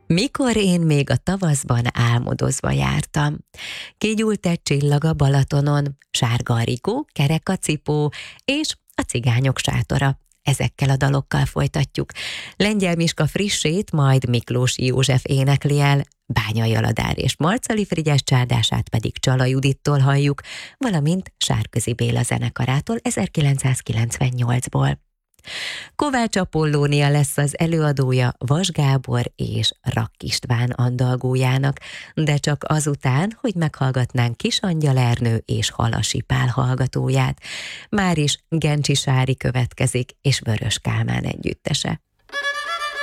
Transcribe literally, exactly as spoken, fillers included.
Mikor én még a tavaszban álmodozva jártam. Kigyúlt egy csillag a Balatonon, sárga a rigó, kerek a cipó, és a cigányok sátora. Ezekkel a dalokkal folytatjuk. Lengyel Miska frissét, majd Miklósi József énekli el, Bányai Aladár és Marcali Frigyes csárdását pedig Csala Judittól halljuk, valamint Sárközi Béla zenekarától ezerkilencszázkilencvennyolcból. Kovács Apollónia lesz az előadója Vas Gábor és Rakk István andalgójának, de csak azután, hogy meghallgatnánk Kis Angyal Ernő és Halasi Pál hallgatóját. Máris Gencsi Sári következik, és Vörös Kálmán együttese.